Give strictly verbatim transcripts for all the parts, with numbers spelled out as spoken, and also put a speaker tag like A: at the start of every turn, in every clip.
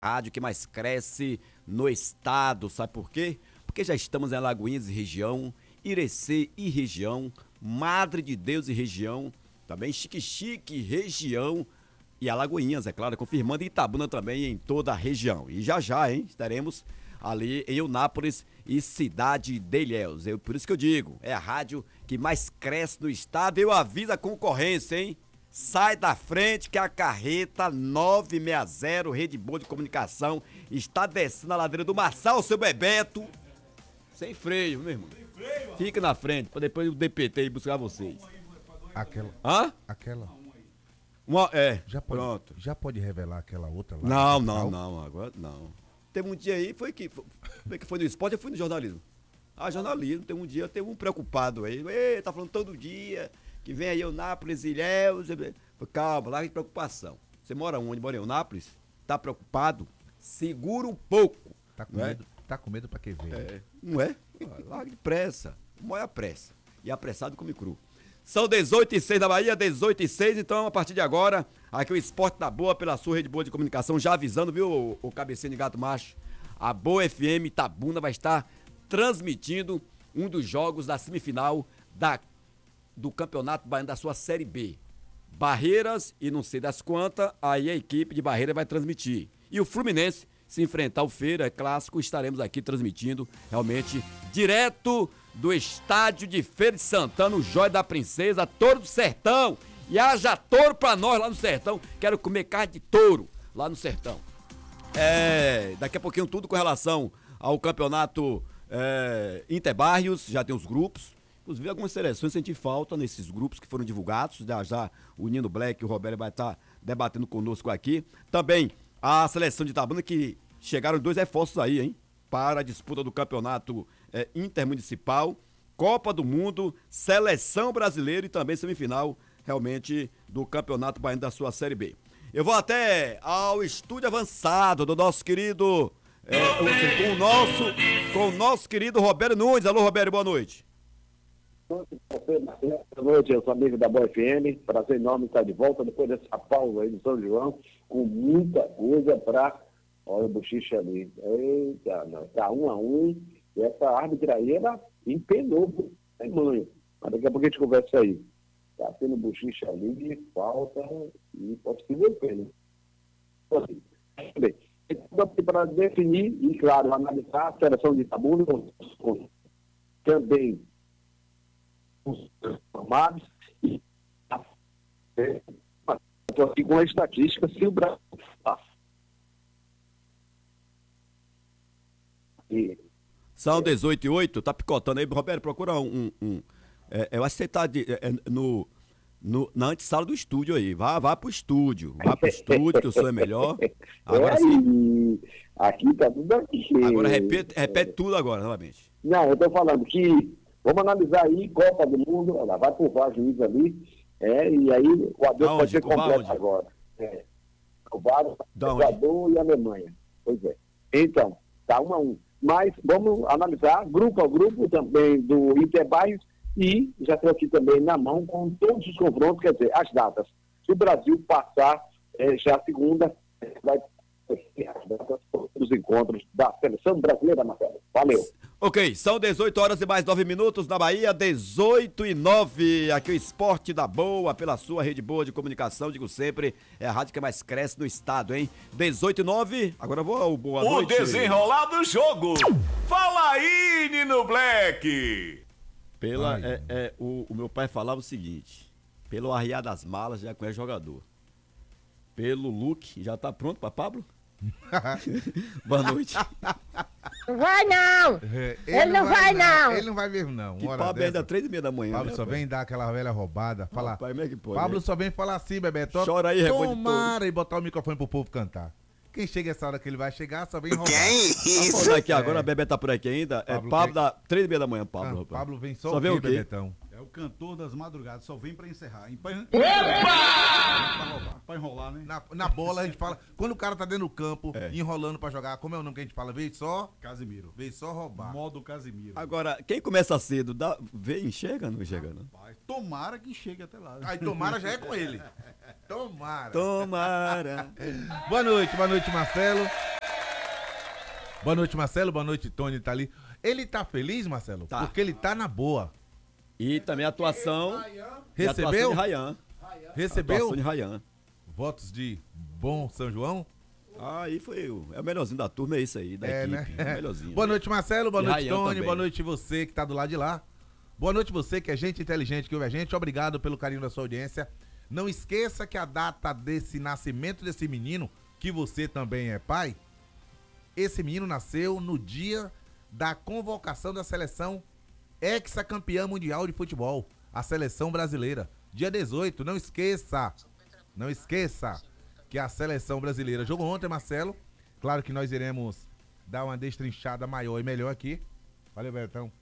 A: rádio que mais cresce no estado, sabe por quê? Porque já estamos em Alagoinhas e região, Irecê e região, Madre de Deus e região, também Xique-Xique, região e Alagoinhas, é claro, confirmando Itabuna também em toda a região. E já já, hein, estaremos ali em Eunápolis e Cidade de Ilhéus. Eu, por isso que eu digo, é a rádio que mais cresce no estado. Eu aviso a concorrência, hein? Sai da frente que a carreta novecentos e sessenta, Rede Boa de Comunicação, está descendo a ladeira do Marçal, seu Bebeto. Sem freio, meu irmão. Fica na frente, para depois o D P T ir buscar vocês.
B: Aquela.
A: Hã?
B: Aquela.
A: Uma, é,
B: Já pode,
A: pronto.
B: já pode revelar aquela outra lá?
A: Não,
B: no
A: não,
B: portal?
A: não, agora não. Teve um dia aí, foi que foi, que foi no esporte, eu fui no jornalismo. Ah, jornalismo, tem um dia, tem um preocupado aí. Ei, tá falando todo dia que vem aí Eunápolis, Ilhéus. Calma, larga de preocupação. Você mora onde? Mora em Eunápolis? Tá preocupado? Segura um pouco.
B: Tá com
A: não é?
B: medo? Tá com medo pra que ver?
A: É, não é? Larga de pressa. Moia pressa. E apressado come cru. São dezoito e seis da Bahia, dezoito e seis, então a partir de agora, aqui o Esporte da Boa pela sua Rede Boa de Comunicação, já avisando, viu, o, o cabecinho de gato macho, a Boa F M Itabuna vai estar transmitindo um dos jogos da semifinal da, do Campeonato Baiano da sua Série B. Barreiras e não sei das quantas, aí a equipe de Barreira vai transmitir. E o Fluminense, se enfrentar o Feira, é clássico, estaremos aqui transmitindo realmente direto do estádio de Feira de Santana, o Jóia da Princesa, Touro do Sertão. E haja touro pra nós lá no Sertão. Quero comer carne de touro lá no Sertão. É, daqui a pouquinho tudo com relação ao campeonato é, Interbarrios, já tem os grupos. Inclusive algumas seleções senti falta nesses grupos que foram divulgados. Já já o Nino Black e o Roberto vai estar debatendo conosco aqui. Também a seleção de Itabuna, que chegaram dois reforços aí, hein? Para a disputa do campeonato é, intermunicipal, Copa do Mundo, Seleção Brasileira e também semifinal, realmente, do Campeonato Baiano da sua Série B. Eu vou até ao estúdio avançado do nosso querido, é, com o nosso, com o nosso querido Roberto Nunes. Alô, Roberto, boa noite.
C: Boa noite, eu sou amigo da Boa F M, prazer enorme estar de volta depois dessa pausa aí de São João, com muita coisa para... Olha o bochiche ali. Eita, não. Tá um a um. E essa árbitra aí, ela empenou sem manho. Mas daqui a pouco a gente conversa aí. Tá tendo bochiche ali, falta e pode ser o pênalti. Então, assim, bem, para definir e, claro, analisar a seleção de Itabuna, também os formados e estou aqui com a estatística, se o Brasil passa.
A: São dezoito e oito, tá picotando aí, Roberto, procura um, um, um é, eu acho que você tá de, é, no, no, na antessala do estúdio aí, vá, vá pro estúdio, vá pro estúdio que o som é melhor, agora
C: é
A: sim,
C: aqui tá tudo aqui.
A: Agora repete, repete tudo agora, novamente.
C: Não, eu tô falando que, vamos analisar aí, Copa do Mundo, ela vai por VAR juiz ali, é, e aí o adeus pode ser completo agora. É, o VAR, Equador e Alemanha, pois é. Então, tá um a um. Mas vamos analisar grupo a grupo também do Interbarrios e já estou aqui também na mão com todos os confrontos, quer dizer, as datas. Se o Brasil passar é, já a segunda, vai ter as datas dos encontros da seleção brasileira, Marcelo. Valeu.
A: Ok, são dezoito horas e mais nove minutos na Bahia, dezoito e nove. Aqui o Esporte da Boa, pela sua Rede Boa de Comunicação, digo sempre, é a rádio que mais cresce no estado, hein? dezoito e nove, agora eu vou ao boa noite.
D: O desenrolar do jogo. Fala aí, Nino Black.
A: Pela, é, é, o, o meu pai falava o seguinte, pelo arriar das malas já conhece jogador. Pelo look, já tá pronto pra Pablo? Boa noite.
E: Não vai não!
B: É, ele,
E: Ele não vai não!
B: Ele não vai mesmo não.
A: Que
B: Uma hora
A: Pablo é ainda
B: dessa,
A: três e meia da manhã.
B: Pablo
A: né,
B: só
A: pai?
B: vem dar aquela velha roubada. Falar.
A: Rapaz, como é que pode,
B: Pablo
A: né?
B: só vem falar assim, Bebeto.
A: Chora aí, Rebelde Touro.
B: Tomara e botar o microfone pro povo cantar. Quem chega essa hora que ele vai chegar só vem roubar.
A: Tá falando aqui agora,
B: É.
A: a Bebê tá por aqui ainda. É
B: Pablo
A: Pablo
B: quem?
A: da três e meia da manhã, Pablo.
B: Ah,
A: rapaz.
B: Pablo vem só,
A: Só
B: o
A: vê
B: quê,
A: o quê?
B: Bebetão?
F: É o cantor das madrugadas, só vem pra encerrar. Pra,
E: Opa!
F: pra, roubar, pra enrolar, né?
B: Na, na bola a gente fala, quando o cara tá dentro do campo,
A: É.
B: enrolando pra jogar, como é o nome que a gente fala? Veio só,
F: Casimiro.
B: veio só roubar.
F: Modo Casimiro.
A: Agora, quem começa cedo, dá, vê e enxerga, não enxerga, não?
F: Rapaz, tomara que chegue até lá.
B: Aí tomara já é com ele. Tomara.
A: Tomara.
B: Boa noite, boa noite, Marcelo. Boa noite, Marcelo. Boa noite, Tony, tá ali. Ele tá feliz, Marcelo?
A: Tá.
B: Porque ele tá na boa.
A: E também a atuação.
B: Recebeu?
A: De Rayan.
B: Recebeu?
A: Atuação de Rayan.
B: Votos de bom São João?
A: Aí foi o. É o melhorzinho da turma, é isso aí, da
B: É,
A: equipe.
B: né?
A: É o melhorzinho.
B: Boa noite, Marcelo. Boa
A: E
B: noite,
A: Rayan
B: Tony.
A: também.
B: Boa noite, você que tá do lado de lá. Boa noite, você que é gente inteligente que ouve a gente. Obrigado pelo carinho da sua audiência. Não esqueça que a data desse nascimento desse menino, que você também é pai, esse menino nasceu no dia da convocação da seleção hexacampeã mundial de futebol, a seleção brasileira. Dia dezoito, não esqueça, não esqueça que a seleção brasileira jogou ontem, Marcelo. Claro que nós iremos dar uma destrinchada maior e melhor aqui. Valeu, Bertão.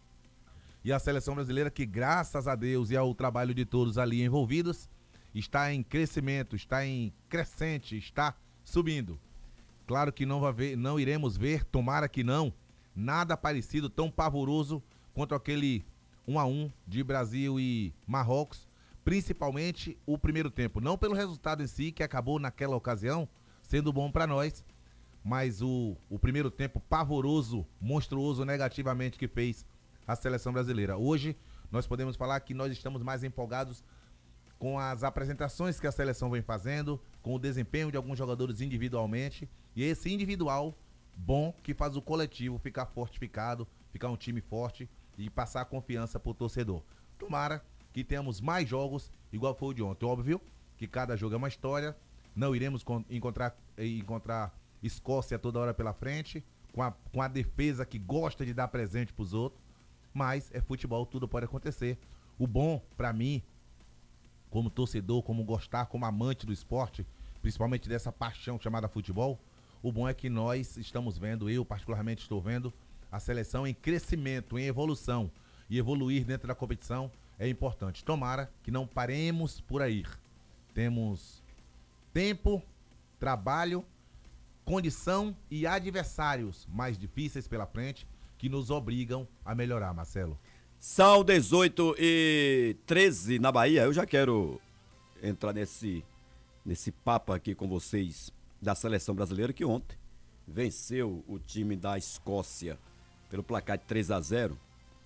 B: E a seleção brasileira que, graças a Deus e ao trabalho de todos ali envolvidos, está em crescimento, está em crescente, está subindo. Claro que não, vai ver, não iremos ver, tomara que não, nada parecido tão pavoroso quanto aquele um a um de Brasil e Marrocos, principalmente o primeiro tempo. Não pelo resultado em si, que acabou naquela ocasião sendo bom para nós, mas o, o primeiro tempo pavoroso, monstruoso negativamente que fez a seleção brasileira. Hoje nós podemos falar que nós estamos mais empolgados com as apresentações que a seleção vem fazendo, com o desempenho de alguns jogadores individualmente, e esse individual bom que faz o coletivo ficar fortificado, ficar um time forte e passar confiança pro torcedor. Tomara que tenhamos mais jogos igual foi o de ontem. Óbvio que cada jogo é uma história, não iremos encontrar, encontrar Escócia toda hora pela frente, com a, com a defesa que gosta de dar presente pros outros, mas é futebol, tudo pode acontecer. O bom, pra mim, como torcedor, como gostar, como amante do esporte, principalmente dessa paixão chamada futebol, o bom é que nós estamos vendo, eu particularmente estou vendo, a seleção em crescimento, em evolução. E evoluir dentro da competição é importante. Tomara que não paremos por aí. Temos tempo, trabalho, condição e adversários mais difíceis pela frente que nos obrigam a melhorar, Marcelo.
A: São dezoito e treze na Bahia. Eu já quero entrar nesse, nesse papo aqui com vocês da seleção brasileira que ontem venceu o time da Escócia pelo placar de três a zero.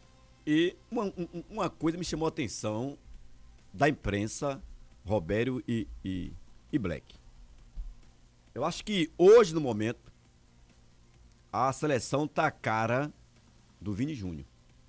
A: E uma, uma coisa me chamou a atenção da imprensa, Robério e, e, e Black. Eu acho que hoje, no momento, a seleção tá a cara do Vini Júnior.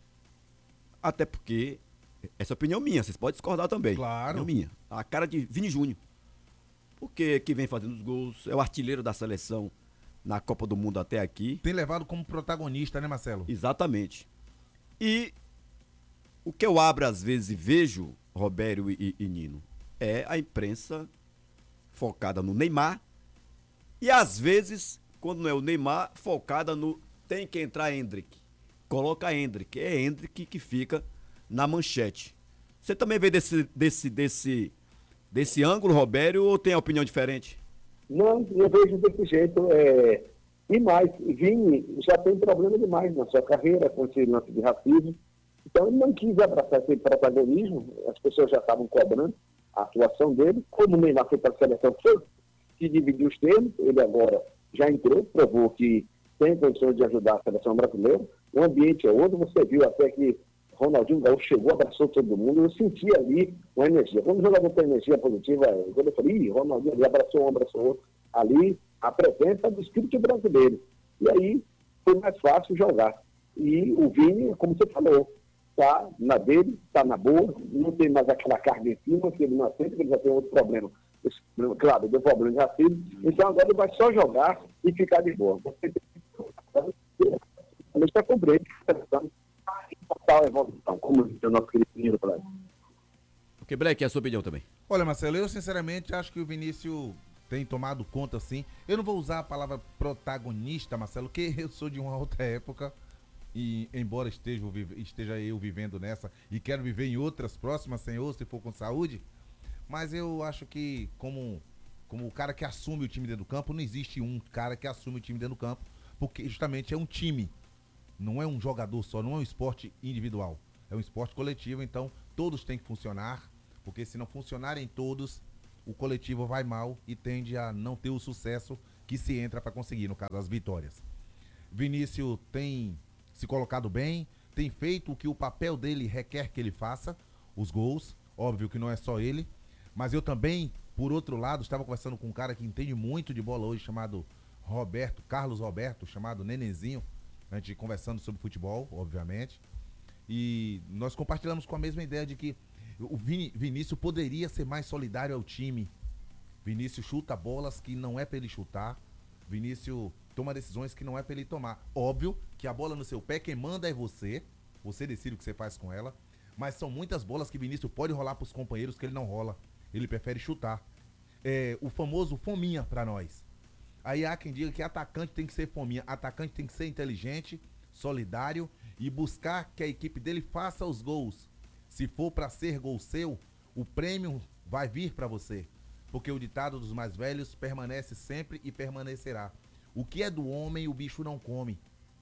A: Até porque, essa é a opinião minha, vocês podem discordar também.
B: Claro.
A: Opinião minha. A cara de Vini Júnior. Porque que vem fazendo os gols, é o artilheiro da seleção na Copa do Mundo até aqui.
B: Tem levado como protagonista, né, Marcelo?
A: Exatamente. E o que eu abro às vezes e vejo, Robério e, e Nino, é a imprensa focada no Neymar e às vezes, quando não é o Neymar, focada no tem que entrar Endrick. Coloca Endrick. É Endrick que fica na manchete. Você também vê desse, desse, desse, desse ângulo, Robério, ou tem opinião diferente?
C: Não, eu vejo desse jeito. É... E mais, Vini já tem problema demais na sua carreira com esse lance de racismo. Então ele não quis abraçar esse protagonismo, as pessoas já estavam cobrando a atuação dele. Como o Neymar foi para a seleção, foi que dividiu os termos, ele agora já entrou, provou que tem condições de ajudar a seleção brasileira. O ambiente é outro, você viu até que Ronaldinho Gaúcho chegou, abraçou todo mundo, eu senti ali uma energia. Quando o jogador tem energia positiva, quando eu falei, ih, Ronaldinho ali abraçou um, abraçou outro, ali a presença do espírito brasileiro. E aí foi mais fácil jogar. E o Vini, como você falou, tá na dele, tá na boa, não tem mais aquela carga em cima, que ele não aceita, que ele já tem outro problema. Esse, claro, deu problema de racismo, então agora ele vai só jogar e ficar de boa. Você ele está cobrindo, total evolução, como o nosso querido Nino Black.
A: O que, Black, é a sua opinião também?
B: Olha, Marcelo, eu sinceramente acho que o Vinícius tem tomado conta, sim. Eu não vou usar a palavra protagonista, Marcelo, porque eu sou de uma outra época e, embora esteja, esteja eu vivendo nessa e quero viver em outras próximas, Senhor, se for com saúde, mas eu acho que como, como o cara que assume o time dentro do campo, não existe um cara que assume o time dentro do campo, porque justamente é um time. Não é um jogador só, não é um esporte individual, é um esporte coletivo, então todos têm que funcionar, porque se não funcionarem todos, o coletivo vai mal e tende a não ter o sucesso que se entra para conseguir, no caso, as vitórias. Vinícius tem se colocado bem, tem feito o que o papel dele requer que ele faça, os gols, óbvio que não é só ele, mas eu também, por outro lado, estava conversando com um cara que entende muito de bola hoje, chamado Roberto, Carlos Roberto, chamado Nenenzinho, a gente conversando sobre futebol, obviamente, e nós compartilhamos com a mesma ideia de que o Vin- Vinícius poderia ser mais solidário ao time. Vinícius chuta bolas que não é para ele chutar, Vinícius toma decisões que não é para ele tomar. Óbvio que a bola no seu pé, quem manda é você, você decide o que você faz com ela, mas são muitas bolas que Vinícius pode rolar para os companheiros que ele não rola, ele prefere chutar. É, o famoso fominha para nós. Aí há quem diga que atacante tem que ser fominha, atacante tem que ser inteligente, solidário e buscar que a equipe dele faça os gols. Se for para ser gol seu, o prêmio vai vir para você, porque o ditado dos mais velhos permanece sempre e permanecerá. O que é do homem, o bicho não come.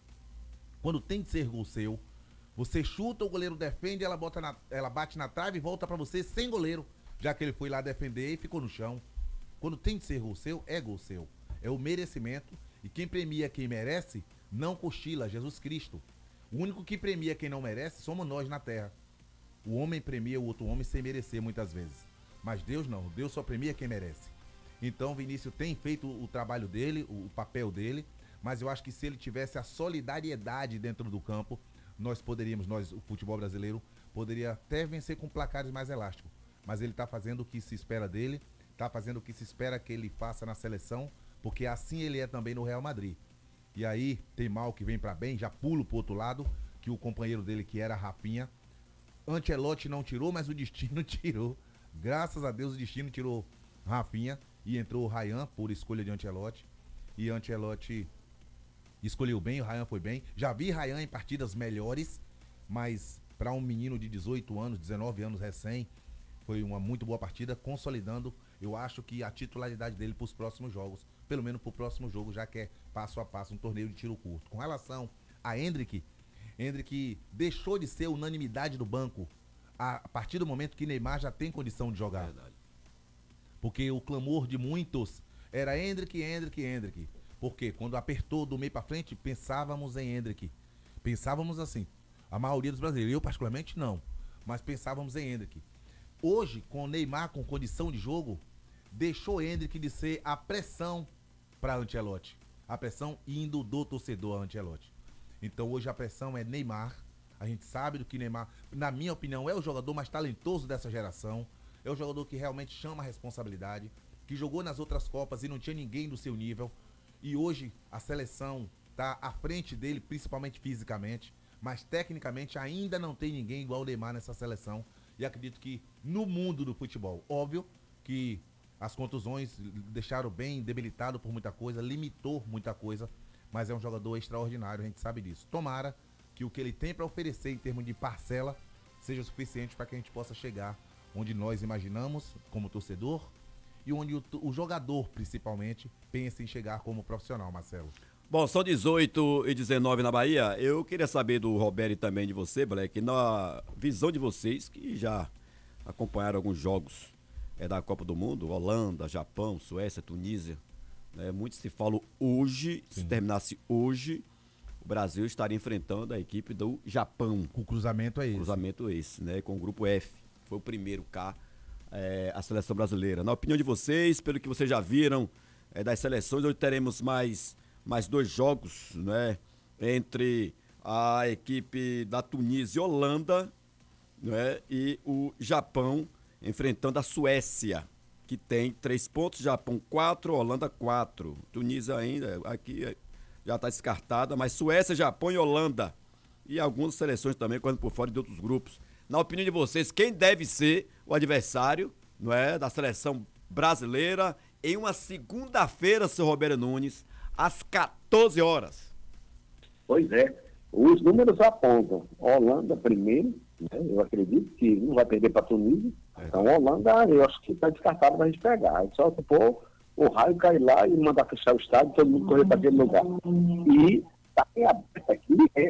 B: Quando tem que ser gol seu, você chuta, o goleiro defende, ela, bota na, ela bate na trave e volta para você sem goleiro, já que ele foi lá defender e ficou no chão. Quando tem que ser gol seu, é gol seu. É o merecimento, e quem premia quem merece, não cochila, Jesus Cristo. O único que premia quem não merece somos nós na terra. O homem premia o outro homem sem merecer muitas vezes. Mas Deus não, Deus só premia quem merece. Então Vinícius tem feito o trabalho dele, o papel dele, mas eu acho que se ele tivesse a solidariedade dentro do campo, nós poderíamos, nós, o futebol brasileiro, poderia até vencer com placares mais elásticos. Mas ele está fazendo o que se espera dele, está fazendo o que se espera que ele faça na seleção, porque assim ele é também no Real Madrid. E aí tem mal que vem para bem, já pulo pro outro lado, que o companheiro dele, que era Rafinha, Ancelotti não tirou, mas o destino tirou. Graças a Deus o destino tirou Rafinha e entrou o Ryan por escolha de Ancelotti. E Ancelotti escolheu bem, o Ryan foi bem. Já vi Ryan em partidas melhores, mas para um menino de dezoito anos, dezenove anos recém, foi uma muito boa partida, consolidando, eu acho que a titularidade dele para os próximos jogos, pelo menos para o próximo jogo, já que é passo a passo, um torneio de tiro curto. Com relação a Endrick, Endrick deixou de ser unanimidade do banco a partir do momento que Neymar já tem condição de jogar. Verdade. Porque o clamor de muitos era Endrick, Endrick, Endrick. Porque quando apertou do meio para frente, pensávamos em Endrick. Pensávamos assim. A maioria dos brasileiros, eu particularmente não, mas pensávamos em Endrick. Hoje, com o Neymar com condição de jogo, deixou Endrick de ser a pressão para Ancelotti. A pressão indo do torcedor a Ancelotti. Então hoje a pressão é Neymar. A gente sabe do que Neymar, na minha opinião, é o jogador mais talentoso dessa geração. É o jogador que realmente chama a responsabilidade, que jogou nas outras Copas e não tinha ninguém do seu nível. E hoje a seleção está à frente dele, principalmente fisicamente, mas tecnicamente ainda não tem ninguém igual o Neymar nessa seleção. E acredito que no mundo do futebol, óbvio que as contusões deixaram bem debilitado por muita coisa, limitou muita coisa, mas é um jogador extraordinário, a gente sabe disso. Tomara que o que ele tem para oferecer em termos de parcela seja suficiente para que a gente possa chegar onde nós imaginamos como torcedor e onde o, o jogador, principalmente, pensa em chegar como profissional, Marcelo.
A: Bom, são dezoito e dezenove na Bahia. Eu queria saber do Roberto e também de você, Black, na visão de vocês que já acompanharam alguns jogos é, da Copa do Mundo, Holanda, Japão, Suécia, Tunísia. Né? Muito se fala hoje, Sim. se terminasse hoje, o Brasil estaria enfrentando a equipe do Japão.
B: O cruzamento é esse.
A: Cruzamento esse, né? Com o grupo F. Foi o primeiro K, é, a seleção brasileira. Na opinião de vocês, pelo que vocês já viram é, das seleções, hoje teremos mais... mais dois jogos, né, entre a equipe da Tunísia e Holanda, né, e o Japão enfrentando a Suécia, que tem três pontos, Japão quatro, Holanda quatro. Tunísia ainda, aqui já está descartada, mas Suécia, Japão e Holanda. E algumas seleções também, quando por fora de outros grupos. Na opinião de vocês, quem deve ser o adversário, não é, da seleção brasileira em uma segunda-feira, seu Roberto Nunes, às quatorze horas.
C: Pois é, os números apontam. Holanda primeiro, né? Eu acredito que não vai perder para a Tunísia. É. Então Holanda, eu acho que está descartado para a gente pegar. É só se for o raio cair lá e mandar fechar o estádio, todo mundo correr para aquele lugar. E está em aberto aqui, é